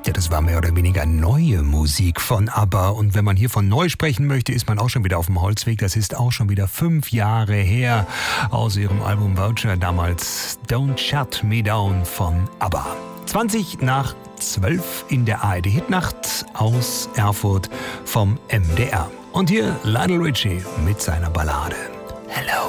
Ja, das war mehr oder weniger neue Musik von ABBA. Und wenn man hier von neu sprechen möchte, ist man auch schon wieder auf dem Holzweg. Das ist auch schon wieder 5 Jahre her aus ihrem Album Voucher. Damals Don't Shut Me Down von ABBA. 11:20 in der ARD-Hitnacht aus Erfurt vom MDR. Und hier Lionel Richie mit seiner Ballade Hello.